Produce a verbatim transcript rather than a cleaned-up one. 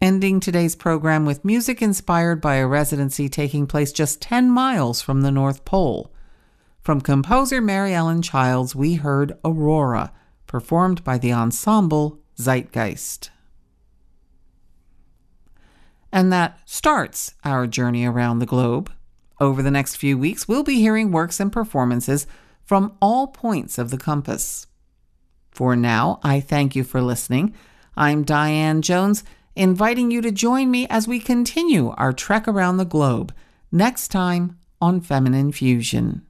ending today's program with music inspired by a residency taking place just ten miles from the North Pole. From composer Mary Ellen Childs, we heard Aurora, performed by the ensemble Zeitgeist. And that starts our journey around the globe. Over the next few weeks, we'll be hearing works and performances from all points of the compass. For now, I thank you for listening. I'm Diane Jones, inviting you to join me as we continue our trek around the globe, next time on Feminine Fusion.